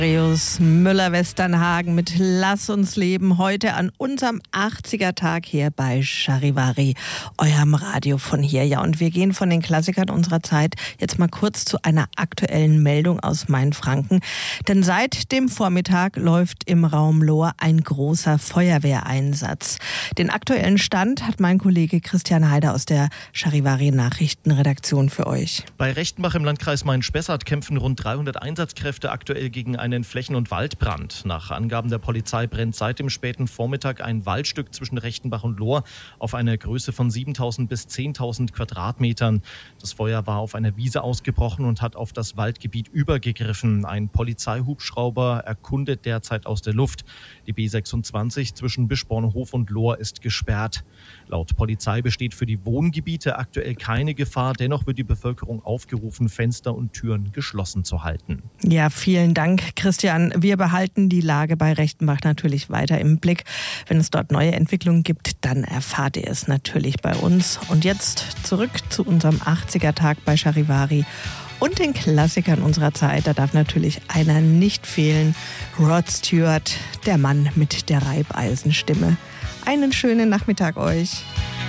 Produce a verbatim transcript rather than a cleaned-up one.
Marius Müller-Westernhagen mit Lass uns leben, heute an unserem achtziger-Tag hier bei Charivari, eurem Radio von hier. Ja, und wir gehen von den Klassikern unserer Zeit jetzt mal kurz zu einer aktuellen Meldung aus Mainfranken. Denn seit dem Vormittag läuft im Raum Lohr ein großer Feuerwehreinsatz. Den aktuellen Stand hat mein Kollege Christian Heider aus der Charivari Nachrichtenredaktion für euch. Bei Rechtenbach im Landkreis Main-Spessart kämpfen rund dreihundert Einsatzkräfte aktuell gegen einen Flächen- und Waldbrand. Nach Angaben der Polizei brennt seit dem späten Vormittag ein Waldstück zwischen Rechtenbach und Lohr auf eine Größe von siebentausend bis zehntausend Quadratmetern. Das Feuer war auf einer Wiese ausgebrochen und hat auf das Waldgebiet übergegriffen. Ein Polizeihubschrauber erkundet derzeit aus der Luft. Die B sechsundzwanzig zwischen Bischbornhof und Lohr ist gesperrt. Laut Polizei besteht für die Wohngebiete aktuell keine Gefahr. Dennoch wird die Bevölkerung aufgerufen, Fenster und Türen geschlossen zu halten. Ja, vielen Dank, Christian. Wir behalten die Lage bei Rechtenbach natürlich weiter im Blick. Wenn es dort neue Entwicklungen gibt, dann erfahrt ihr es natürlich bei uns. Und jetzt zurück zu unserem achtziger-Tag bei Charivari und den Klassikern unserer Zeit. Da darf natürlich einer nicht fehlen. Rod Stewart, der Mann mit der Reibeisenstimme. Einen schönen Nachmittag euch.